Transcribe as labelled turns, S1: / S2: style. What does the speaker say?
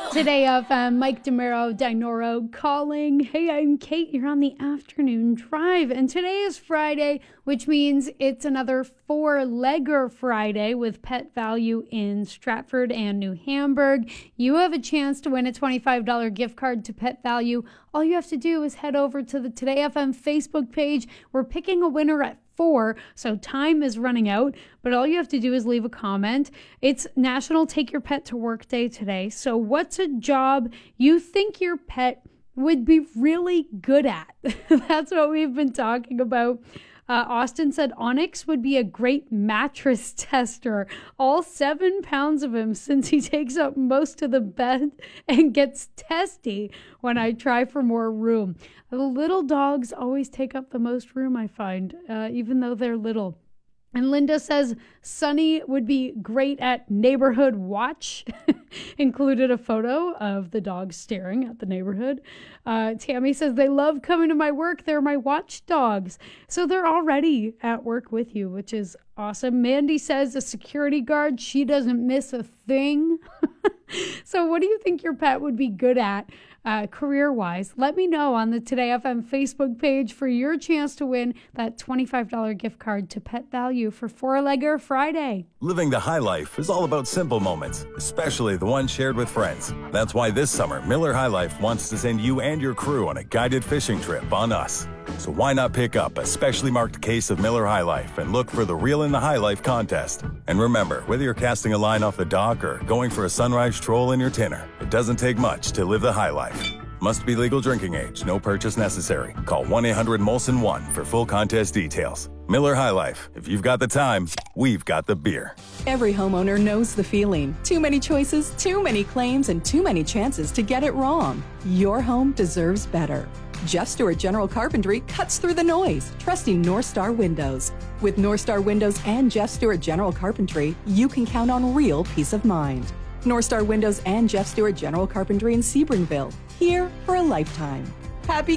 S1: Today FM, Mike DeMero, Dinoro calling. Hey, I'm Kate. You're on the afternoon drive. And today is Friday, which means it's another four-legger Friday with Pet Value in Stratford and New Hamburg. You have a chance to win a $25 gift card to Pet Value. All you have to do is head over to the Today FM Facebook page. We're picking a winner at 4, so time is running out, but all you have to do is leave a comment. It's National Take Your Pet to Work Day today, so what's a job you think your pet would be really good at? That's what we've been talking about. Austin said Onyx would be a great mattress tester. All 7 pounds of him, since he takes up most of the bed and gets testy when I try for more room. The little dogs always take up the most room, I find, even though they're little. And Linda says Sunny would be great at neighborhood watch. Included a photo of the dog staring at the neighborhood. Tammy says they love coming to my work. They're my watchdogs. So they're already at work with you, which is awesome. Mandy says a security guard. She doesn't miss a thing. So what do you think your pet would be good at career-wise? Let me know on the Today FM Facebook page for your chance to win that $25 gift card to Pet Value for Four-Legger Friday.
S2: Living the high life is all about simple moments, especially the ones shared with friends. That's why this summer, Miller High Life wants to send you and your crew on a guided fishing trip on us. So why not pick up a specially marked case of Miller High Life and look for the Reel in the High Life contest. And remember, whether you're casting a line off the dock or going for a sunrise stroll in your tinner, it doesn't take much to live the high life. Must be legal drinking age. No purchase necessary. Call 1-800-MOLSON-1 for full contest details. Miller High Life. If you've got the time, we've got the beer.
S3: Every homeowner knows the feeling. Too many choices, too many claims, and too many chances to get it wrong. Your home deserves better. Jeff Stewart General Carpentry cuts through the noise, trusting North Star Windows. With North Star Windows and Jeff Stewart General Carpentry, you can count on real peace of mind. North Star Windows and Jeff Stewart General Carpentry in Sebringville, here for a lifetime. Happy